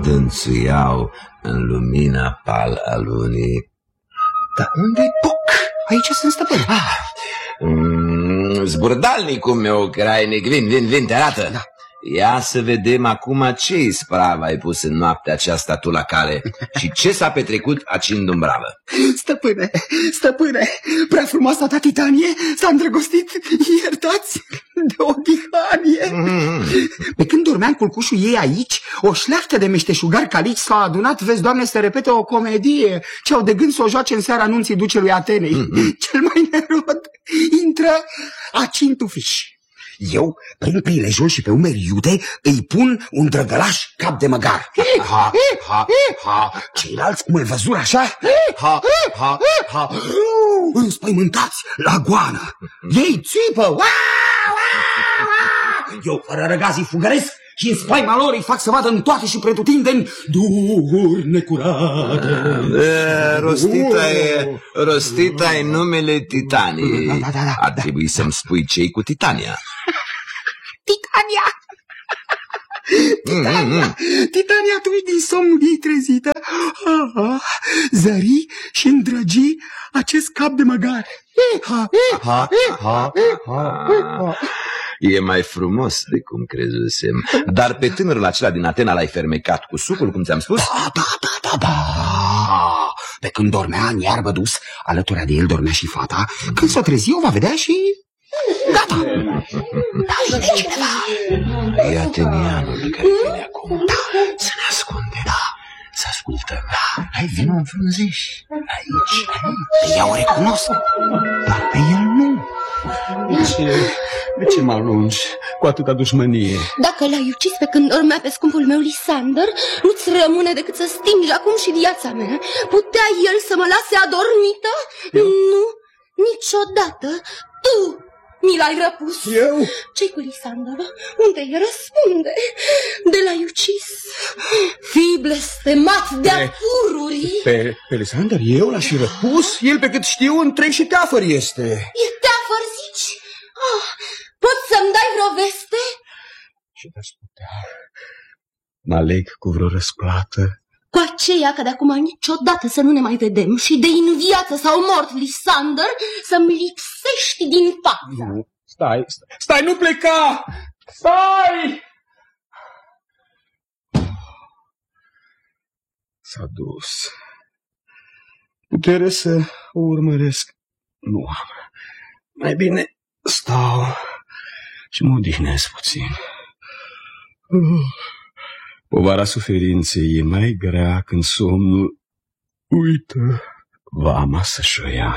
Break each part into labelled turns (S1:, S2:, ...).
S1: dânțuiau în lumina pal a lunii.
S2: Dar unde-i Puc? Aici sunt, stăpâne.
S1: Zburdalnicul meu, crainic, vin, te arată.
S2: Da.
S1: Ia să vedem acum ce ispravă ai pus în noaptea aceasta tu la cale și ce s-a petrecut aici în Dumbravă.
S2: Stăpâne, prea frumoasa ta Titanie s-a îndrăgostit, iertați, de o dihanie. Pe când dormeam culcușul ei aici, o șleachtă de meșteșugari calici s-au adunat, vezi, Doamne, să repete o comedie ce au de gând să o joace în seara anunții ducelui Atenei. Cel mai nerod intră Acintufiș. Eu, prin prilejul și pe umeri iute, îi pun un drăgălaș cap de măgar. Ceilalți, cum îl văzură așa, înspăimântați la goană. Ei țipă, eu, fără răgazii, fugăresc și în spaima lor îi fac să vadă în toate și pretutindeni duhuri necurate.
S1: Rostita e numele Titaniei.
S2: Da.
S1: Ar trebui să-mi spui ce-i cu Titania.
S2: Titania atunci din somnul ei trezită zări și îndrăgi acest cap de măgar.
S1: E mai frumos de cum crezusem. Dar pe tânărul acela din Atena l-ai fermecat cu sucul, cum ți-am spus?
S2: Da. Pe când dormea în iarbă dus, alături de el dormea și fata. Când s-o trezi, o va vedea și... gata! Da, vine cineva!
S1: E atenianul care vine acum.
S2: Da.
S1: Să ne ascunde.
S2: Da.
S1: Să ascultăm.
S2: Hai, vină în frunziș. Aici. Pe ea o recunosc, dar pe el nu.
S3: De ce mă alungi cu atâta dușmănie?
S4: Dacă l-ai ucis pe când dormea pe scumpul meu Lisander, nu-ți rămâne decât să stingi acum și viața mea. Putea el să mă lase adormită? Nu, niciodată. Tu mi l-ai răpus.
S3: Eu?
S4: Ce-i cu Lisander? Unde-i? Răspunde. De l-ai ucis? Fii blestemat de-a pururi.
S3: Pe Lisander eu l-aș fi răpus? El, pe cât știu, întreg și teafăr este.
S4: E teafăr, zici? Poți să-mi dai vreo veste?
S3: Și de-aș putea, mă aleg cu vreo răsplată.
S4: Cu aceea că de acum niciodată să nu ne mai vedem și de în viață sau mort, Lisander, să-mi lipsești din față.
S3: Nu, stai, nu pleca! Stai! S-a dus. Putere să o urmăresc nu am. Mai bine stau și mă odihnesc puțin. Povara suferinței e mai grea când somnul uită vama să-și o ia.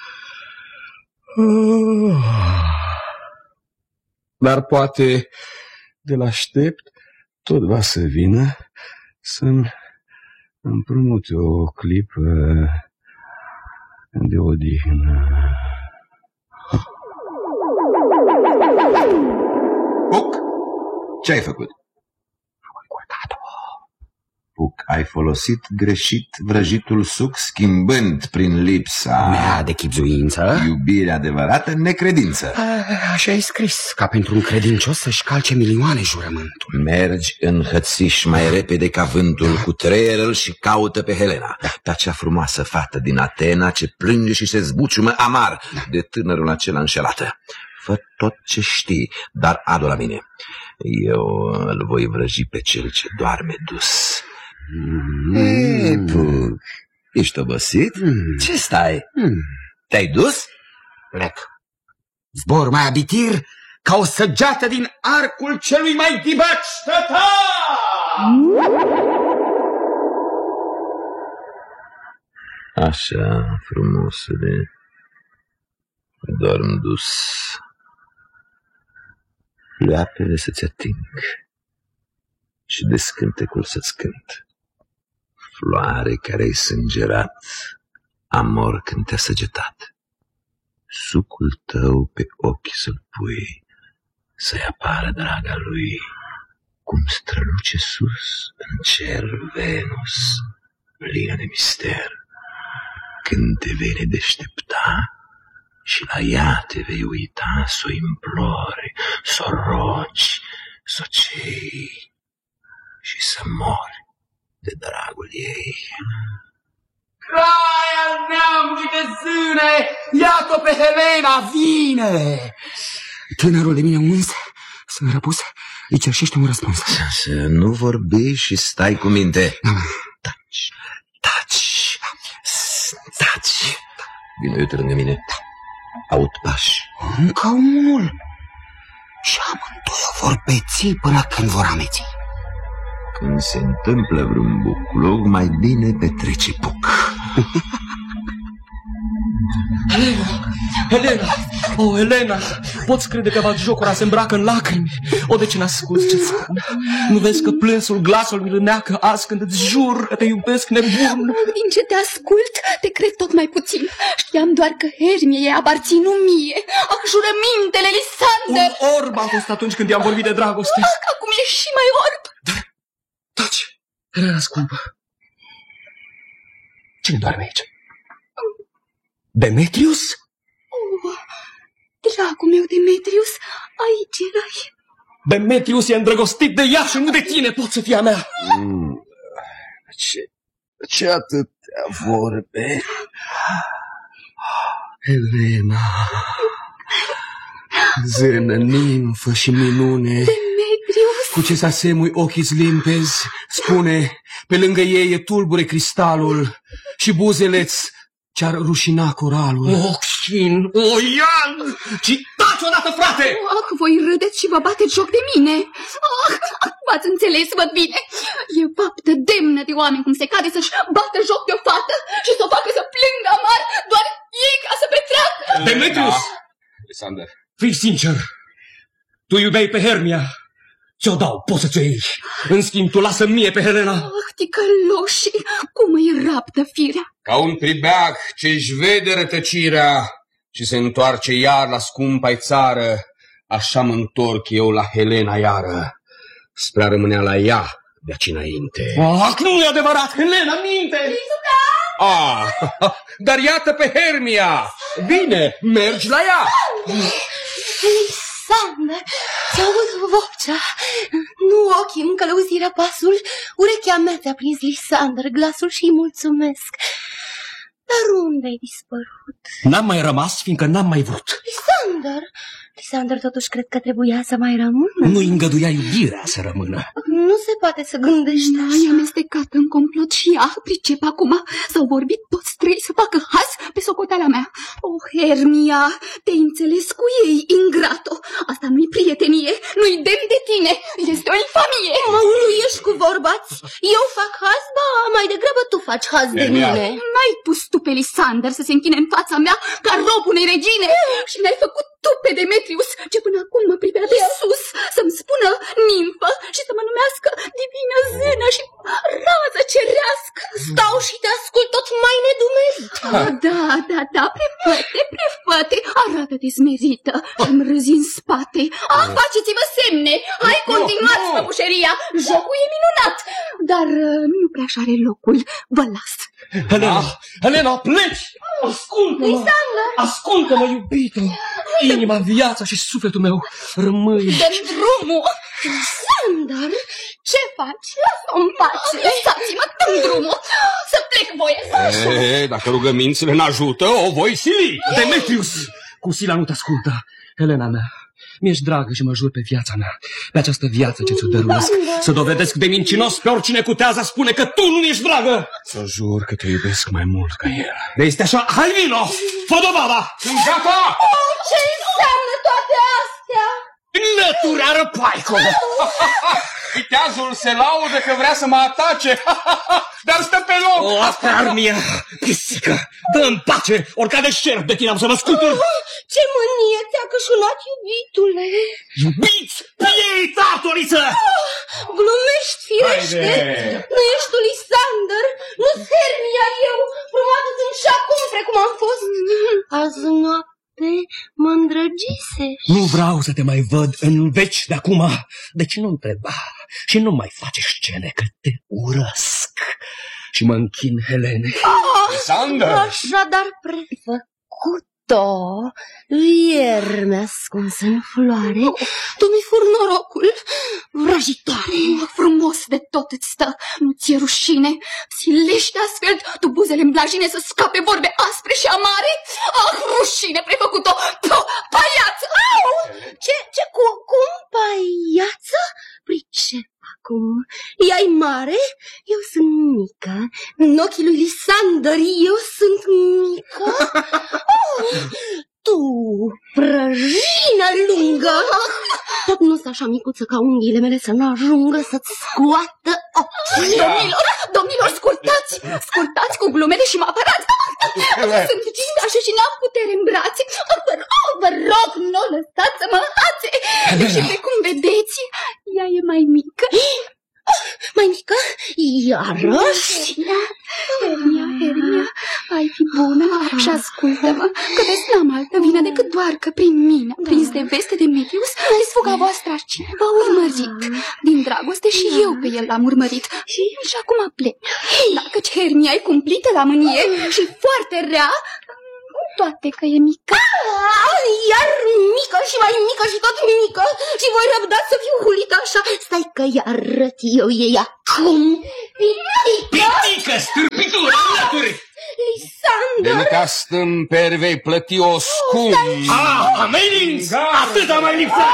S3: Dar poate de l-aștept tot va să vină să-mi împrumute o clipă de odihnă.
S1: Puc, ce ai făcut? Puc, ai folosit greșit vrăjitul suc, schimbând prin lipsa
S2: mea de chibzuință
S1: iubire adevărată în necredință.
S2: Așa e scris, ca pentru un credincios să-și calce milioane jurământul.
S1: Mergi în hățiș mai repede ca vântul cu treierul și caută pe Helena, pe acea frumoasă fată din Atena ce plânge și se zbuciumă amar de tânărul acela înșelată. Fă tot ce știi, dar adu la mine. Eu îl voi vrăji pe cel ce doarme dus. Puc, ești obosit? Ce stai? Te-ai dus?
S2: Plec. Zbor mai abitir ca o săgeată din arcul celui mai dibaci tătar!
S1: Așa, frumosule, dorm dus. Pleoapele să-ți ating și de scântecul să-ți cânt. Floare care ai sângerat, amor când te-a săgetat. Sucul tău pe ochi să-l pui, să-i apară draga lui, cum străluce sus în cer Venus, plină de mister. Când te vei deștepta și la ea te vei uita, s-o implori, s-o rogi, s-o ceri și să mori de dragul ei.
S2: Crai al neamului de zâne! Iată pe Helena, vine! Tânărul de mine uns, sunt răpus, îi cerșește un răspuns.
S1: Să nu vorbi și stai cu minte. Taci, taci, taci. Vino, uite lângă mine. Aud pași.
S2: Încă unul. Și amândoi o vor peți până când vor ameți.
S1: Când se întâmplă vreun bucluc, mai bine petrece puc.
S3: Helena! Oh, Helena! Poți crede că batjocura se îmbracă în lacrimi? O, de ce n-asculți ce spun? Nu vezi că plânsul, glasul mi lâneacă azi când îți jur că te iubesc nebun?
S4: Din ce te ascult, te cred tot mai puțin. Știam doar că Hermie e aparțin mie. Ah, jurămintele, Lisander!
S3: Un orb am fost atunci când i-am vorbit de dragoste.
S4: Ah, acum e și mai orb.
S3: Taci! Helena scumpă! Cine doarme aici? Demetrius?
S4: Oh, dragul meu, Demetrius, aici erai.
S3: Demetrius e îndrăgostit de ea și nu de tine, pot să fie a mea.
S1: Ce atâtea vorbe.
S3: Helena, zână, nimfă și minune,
S4: Demetrius!
S3: cu ce să asemui ochii limpezi, spune, pe lângă ei e tulbure cristalul și buzele-ți ce-ar rușina coralul. Oxin, Ian! Și taci odată, frate!
S4: Ah, voi râdeți și vă bateți joc de mine. Ah, v-ați înțeles, văd bine. E faptă demnă de oameni cum se cade să-și bată joc de o fată și să o facă să plângă amar doar ei ca să petreacă.
S3: Demetrius!
S1: Lisander,
S3: Fii sincer, tu iubeai pe Hermia. Ți-o dau, poți să ți-o iei. În schimb, tu lasă mie pe Helena.
S4: Ah, ticăloși, cum îi raptă firea.
S5: Ca un pribeag ce-și vede rătăcirea și se întoarce iar la scumpa-i țară, așa mă întorc eu la Helena iară, spre a rămânea la ea de aici înainte.
S3: Ah, nu e adevărat, Helena, minte!
S5: Ah, dar iată pe Hermia! Bine, mergi la ea!
S4: Lisander, ți-aud vocea. Nu ochii îmi călăuzirea pasul. Urechea mea ți-a prins, Lisander, glasul și-i mulțumesc. Dar unde-ai dispărut?
S3: N-am mai rămas, fiindcă n-am mai vrut.
S4: Lisander, totuși cred că trebuia să mai rămână.
S3: Nu-i îngăduia iubirea să rămână.
S4: Nu se poate să gândești așa.
S2: E amestecată în complot și ea, pricep acum. S-au vorbit toți trei să facă haz pe socoteala mea. Oh, Hermia, te-ai înțeles cu ei, ingrato. Asta nu-i prietenie, nu-i demn de tine, este o infamie.
S4: Mă uluiești cu vorbați. Eu fac haz, ba, mai degrabă tu faci haz de mine.
S2: N-ai pus tu pe Lisander să se închine în fața mea ca rob unei regine și n-ai făcut tu pe Demetrius, ce până acum mă privea de sus, să-mi spună nimfă și să mă numească divină zână și rază cerească.
S4: Stau și te ascult tot mai nedumerit.
S2: Da, prefăte, arată-te smerită, îmi râzi în spate.
S4: Faceți-vă semne, hai continuați păpușeria, jocul e minunat.
S2: Dar nu prea așa are locul, vă las.
S3: Helena, pleci! Ascultă-mă! Ascultă-mă, iubito! Inima, viața și sufletul meu rămâi.
S4: Dă-mi drumul! Lisander, ce faci? Lasă-mi pace! Lăsați-mă, dă-mi drumul! Să plec voie!
S5: Dacă rugămințile n-ajută, o voi sili!
S3: Demetrius! Cu sila nu te ascultă. Helena mea, mi-ești dragă și mă jur pe viața mea, pe această viață ce ți-o dăruiesc, să dovedesc de mincinos pe oricine cutează spune că tu nu ești dragă.
S5: Să jur că te iubesc mai mult ca el.
S3: De este așa, hai vino, fă dovada!
S5: Sunt gata!
S4: Ce înseamnă toate astea?
S3: Nătura răpaico!
S5: Viteazul se laudă că vrea să mă atace, dar stă pe loc!
S3: O, Hermia, pisică, dă-mi pace, oricare de șerp de tine am să mă scutur!
S4: Ce mânie ți-a cășunat, iubitule!
S3: Iubiți, ei, tatoriță!
S4: Glumești, firește! Nu ești tu, Lisander, nu-s Hermia eu, frumoasă sunt și acum, precum am fost. Azi noapte mă îndrăgisești.
S3: Nu vreau să te mai văd în veci de acum, deci nu întreba și nu mai face scene, că te urăsc și mă închin Helene.
S5: Lisander!
S4: Așadar prefăcut. ieri mi-a ascuns în floare. Tu mi fur norocul, vrăjitoare.
S6: Frumos de tot îți stă, nu ți-e rușine? Silește astfel tu buzele în blajine să scape vorbe aspre și amare? Ah, rușine prefăcut-o, paiață! Au!
S4: Cum paiață? Pricep acum. Ea-i mare, eu sunt mică. În ochii lui Lisander eu sunt mică. Tu, prăjină lungă, tot nu-s așa micuță ca unghiile mele să n-ajungă să-ți scoată ochii.
S6: Domnilor, scurtați cu glumele și mă apărați. Sunt gingașă și n-am putere în brațe. Vă rog, nu o lăsați să mă hațe. Și pe cum vedeți, ea e mai mică.
S4: Mai mică? Iarăși?
S6: Hermia, ai fi bună și ascultă-mă, că vezi n-am altă vină decât doar că prin mine, prins de veste de Metrius, desfuga voastră arcine v-a urmărit. Din dragoste și eu pe el l-am urmărit și acum plec. Dacă Hermia e cumplită la mânie și foarte rea, toate că e mică.
S4: Iar mică și mai mică și tot mică. Și voi răbda să fiu hulită așa. Stai că i-arăt eu ei acum.
S3: Pitică, stârpitură, alături!
S4: Lisander!
S5: De ca stâmperi vei plăti o scump.
S3: Ameninți! Atâta mai lipsa!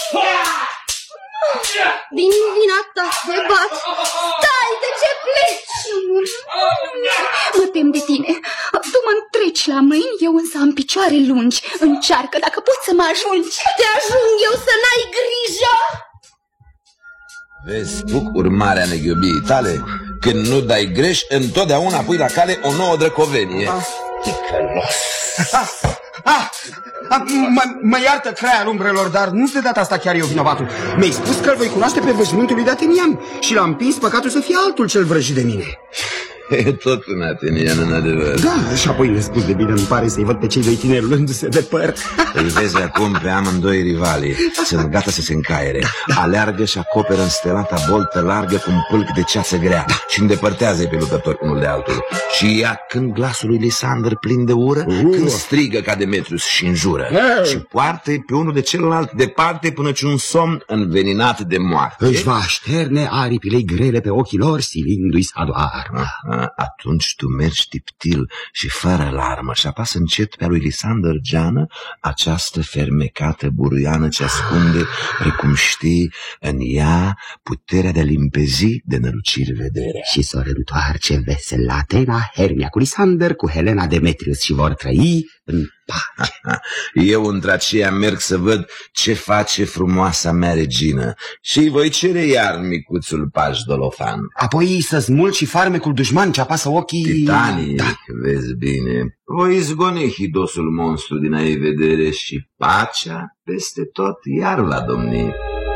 S4: Din vina ta se bat. Stai, de ce pleci?
S6: Mă tem de tine. Tu mă întreci la mâini, eu însă am picioare lungi. Încearcă dacă poți să mă ajungi.
S4: Te ajung eu să n-ai grijă.
S1: Vezi, Puc, urmarea neghiubiei tale? Când nu dai greș, întotdeauna pui la cale o nouă drăcovenie. Ticălos!
S2: Mă iartă, crai al umbrelor, dar nu de data asta chiar eu vinovatul. Mi-ai spus că îl voi cunoaște pe veșmântul lui de Atenian și l-am împins păcatul să fie altul cel vrăjit de mine.
S1: E tot un atenian, în adevăr.
S2: Da, și apoi nespus de bine îmi pare să-i văd pe cei doi tineri luându-se de păr.
S1: Îi vezi acum pe amândoi rivalii. Sunt gata să se încaiere. Aleargă și acoperă înstelata boltă largă cu un pâlc de ceață grea și îndepărtează-i pe luptători unul de altul. Și ia când glasul lui Lisander plin de ură, când strigă ca Demetrius și înjură. Și poartă-i pe unul de celălalt departe până ce un somn înveninat de moarte
S2: își va așterne aripile grele pe ochii lor, silindu-i să adoarmă.
S1: Atunci tu mergi tiptil și fără alarmă și apasă încet pe a lui Lisander geană această fermecată buruiană ce ascunde, precum știi, în ea puterea de a limpezi de năluciri vederea.
S2: Și s-o reîntoarce vesel la Atena, Hermia cu Lisander, cu Helena Demetrius și vor trăi în pace.
S1: Eu între aceea merg să văd ce face frumoasa mea regină și îi voi cere iar micuțul paș Dolofan.
S2: Apoi să smulgi și farmecul dușman ce apasă ochii...
S1: Titanii, da. Vezi bine, voi izgoni hidosul monstru din a ei vedere și pacea peste tot iar va domni.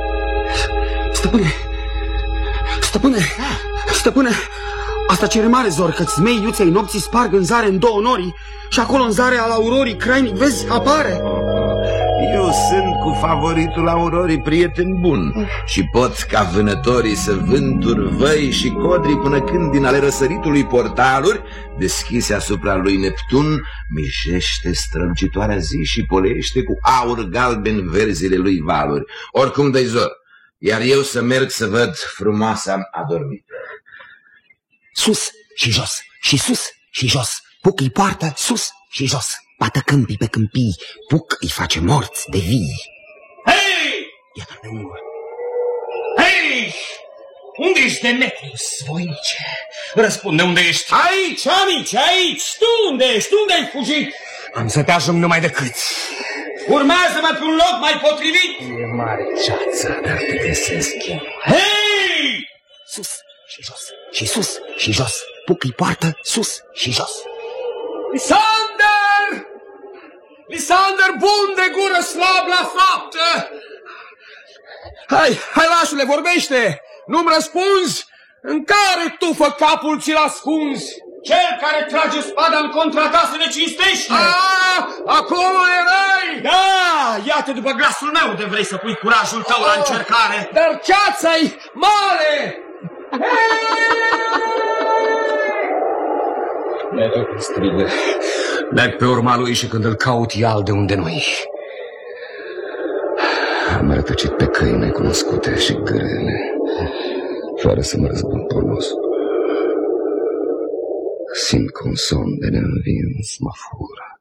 S2: Stăpâne, asta cere mare zor, că țmei iuței nopții sparg în zare în două nori și acolo în zare al aurorii crainic, vezi, apare.
S1: Eu sunt cu favoritul aurorii prieten bun și pot ca vânătorii să vântur văi și codri până când din ale răsăritului portaluri deschise asupra lui Neptun mijește strălucitoarea zi și polește cu aur galben verzile lui valuri. Oricum dă-i zor, iar eu să merg să văd frumoasa adormită.
S2: Sus și jos, și sus și jos, Puc îi poartă sus și jos, bată câmpii pe câmpii, Puc îi face morți de vii.
S3: Hei!
S2: Iată pe urmă.
S3: Hei! Unde ești, Demetrius, voinice? Răspunde, unde ești? Aici, amici, aici! Tu unde ești? Unde ai fugit?
S2: Am să te ajung numai decât.
S3: Urmează-mă pe un loc mai potrivit!
S2: E mare ceața, dar te găsesc eu.
S3: Hei!
S2: Sus și jos, și sus și jos, Puc îi poartă sus și jos.
S3: Lisander! Lisander, bun de gură, slab la faptă! Hai, lașule, vorbește! Nu-mi răspunzi? În care tufă capul ți-l ascunzi? Cel care trage spada în contra ta să ne cinstește! Acolo erai! Da, iată după glasul meu de vrei să pui curajul tău la încercare. Dar ceața-i mare!
S2: Strigă.
S5: Merg pe urma lui și când îl caut ial de unde noi. Am rătăcit pe căi necunoscute și grele, fără să mă răzbun pornos. Simt că un somn de neînvins mă fură.